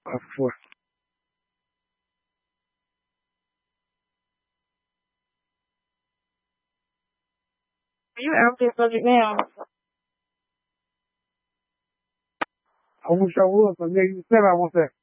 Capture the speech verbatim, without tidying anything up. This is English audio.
Before. You out there subject now? I wish I was, but nigga, you said I want that.